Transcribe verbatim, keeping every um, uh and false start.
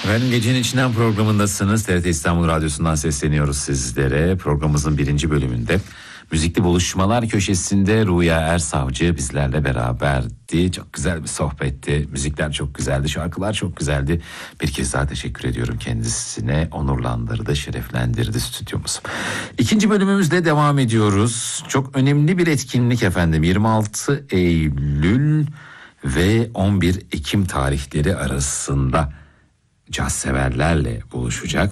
Efendim Gecenin İçinden programındasınız. T R T İstanbul Radyosu'ndan sesleniyoruz sizlere. Programımızın birinci bölümünde Müzikli Buluşmalar köşesinde Ruya Ersavcı bizlerle beraberdi. Çok güzel bir sohbetti. Müzikler çok güzeldi, şarkılar çok güzeldi. Bir kez daha teşekkür ediyorum kendisine. Onurlandırdı, şereflendirdi stüdyomuzu. İkinci bölümümüzde devam ediyoruz. Çok önemli bir etkinlik efendim. yirmi altı Eylül ve on bir Ekim tarihleri arasında caz severlerle buluşacak.